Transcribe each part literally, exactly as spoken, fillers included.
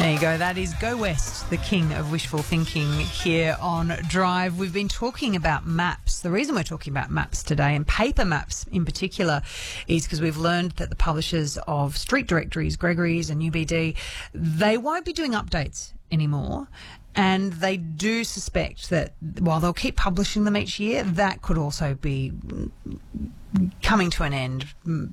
There you go. That is Go West, the king of wishful thinking here on Drive. We've been talking about maps. The reason we're talking about maps today, and paper maps in particular, is because we've learned that the publishers of street directories, Gregory's and U B D, they won't be doing updates anymore. And they do suspect that while they'll keep publishing them each year, that could also be coming to an end,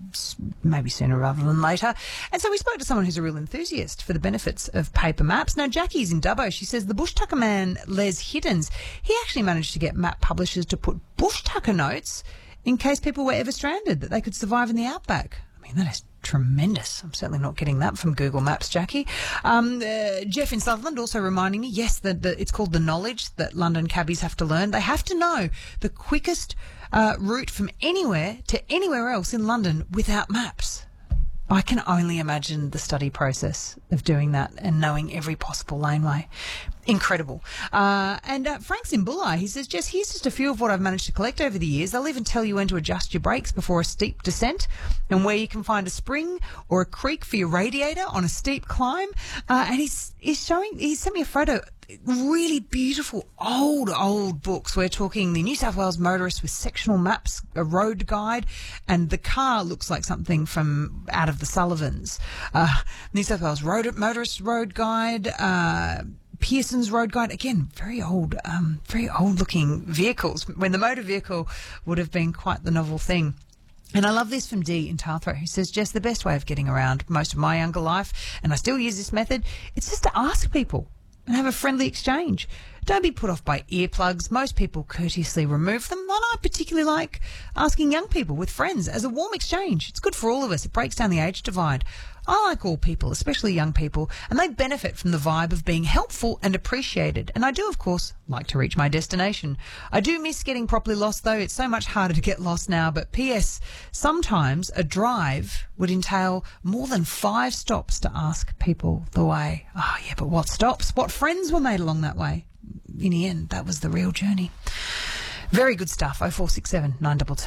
maybe sooner rather than later. And so we spoke to someone who's a real enthusiast for the benefits of paper maps. Now, Jackie's in Dubbo. She says the bush tucker man, Les Hiddens, he actually managed to get map publishers to put bush tucker notes in case people were ever stranded, that they could survive in the outback. I mean, that is tremendous. I'm certainly not getting that from Google Maps, Jackie. Um, uh, Jeff in Sutherland also reminding me, yes, that it's called the knowledge that London cabbies have to learn. They have to know the quickest uh, route from anywhere to anywhere else in London without maps. I can only imagine the study process of doing that and knowing every possible laneway. Incredible. Uh, and uh, Frank's in Bulli. He says, Jess, here's just a few of what I've managed to collect over the years. They'll even tell you when to adjust your brakes before a steep descent and where you can find a spring or a creek for your radiator on a steep climb. Uh, and he's, he's showing, he sent me a photo, really beautiful old, old books. We're talking the New South Wales Motorist with sectional maps, a road guide, and the car looks like something from out of the Sullivans. Uh, New South Wales Road Motorist Road Guide, uh, Pearson's Road Guide, again, very old, um, very old-looking vehicles, when the motor vehicle would have been quite the novel thing. And I love this from Dee in Tarthro, who says, Jess, the best way of getting around most of my younger life, and I still use this method, it's just to ask people and have a friendly exchange. Don't be put off by earplugs. Most people courteously remove them. And I particularly like asking young people with friends as a warm exchange. It's good for all of us. It breaks down the age divide. I like all people, especially young people, and they benefit from the vibe of being helpful and appreciated. And I do, of course, like to reach my destination. I do miss getting properly lost, though. It's so much harder to get lost now. But P S, sometimes a drive would entail more than five stops to ask people the way. Oh, yeah, but what stops? What friends were made along that way? In the end, that was the real journey. Very good stuff. oh four six seven, nine two two.